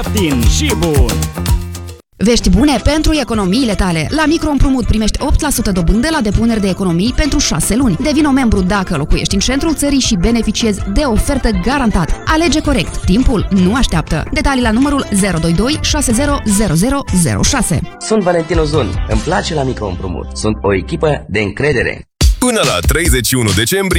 Din și bun! Vești bune pentru economiile tale. La microîmprumut primești 8% dobândă la depuneri de economii pentru 6 luni. Devino membru dacă locuiești în centrul țării și beneficiezi de ofertă garantat. Alege corect. Timpul nu așteaptă. Detalii la numărul 022 600006. Sunt Valentin Ozon. Îmi place la microîmprumut. Sunt o echipă de încredere. Până la 31 decembrie